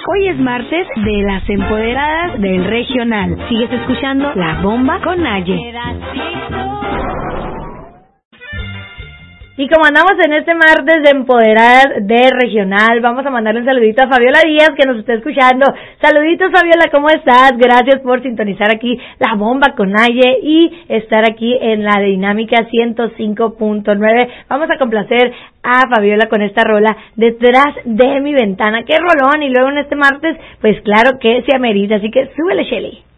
Hoy es martes de las empoderadas del regional. Sigues escuchando La Bomba con Naye. Y como andamos en este martes de empoderadas de regional, vamos a mandarle un saludito a Fabiola Díaz que nos está escuchando. Saluditos, Fabiola, ¿cómo estás? Gracias por sintonizar aquí La Bomba con Naye y estar aquí en la dinámica 105.9. Vamos a complacer a Fabiola con esta rola Detrás de mi ventana. ¡Qué rolón! Y luego en este martes, pues claro que se amerita, así que súbele, Shelly.